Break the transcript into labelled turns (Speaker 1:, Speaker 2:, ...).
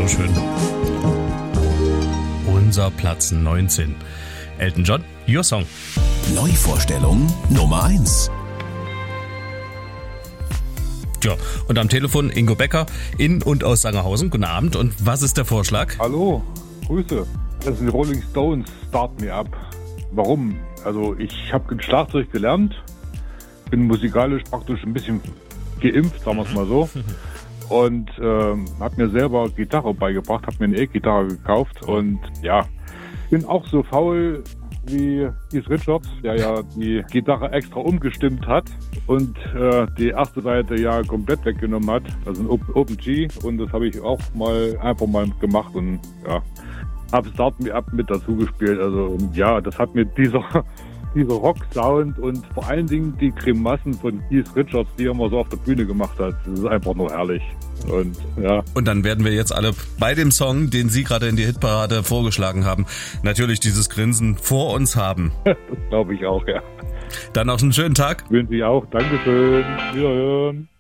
Speaker 1: so schön. Unser Platz 19. Elton John, Your Song.
Speaker 2: Neuvorstellung Nummer 1.
Speaker 1: Ja, und am Telefon Ingo Becker in und aus Sangerhausen. Guten Abend. Und was ist der Vorschlag?
Speaker 3: Hallo, Grüße. Das sind die Rolling Stones, Start Me Up. Warum? Also ich habe Schlagzeug gelernt, bin musikalisch praktisch ein bisschen geimpft, sagen wir es mal so. Und habe mir selber Gitarre beigebracht, habe mir eine E-Gitarre gekauft. Und ja, bin auch so faul wie Keith Richards, der ja die Gitarre extra umgestimmt hat und die erste Seite ja komplett weggenommen hat. Das ist ein Open G und das habe ich auch einfach mal gemacht und ja, habe Start Me Up mit dazu gespielt. Also ja, das hat mir dieser Rock-Sound und vor allen Dingen die Grimassen von Keith Richards, die er immer so auf der Bühne gemacht hat, das ist einfach nur herrlich. Und ja.
Speaker 1: Und dann werden wir jetzt alle bei dem Song, den Sie gerade in die Hitparade vorgeschlagen haben, natürlich dieses Grinsen vor uns haben.
Speaker 3: Das glaube ich auch, ja.
Speaker 1: Dann noch einen schönen Tag.
Speaker 3: Wünsche ich auch. Dankeschön. Wiederhören.